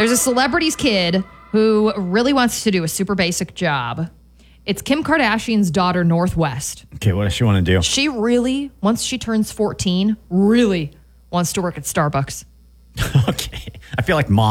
There's a celebrity's kid who really wants to do a super basic job. It's Kim Kardashian's daughter, Northwest. Okay, what does she want to do? She really, once she turns 14, really wants to work at Starbucks. Okay. I feel like mom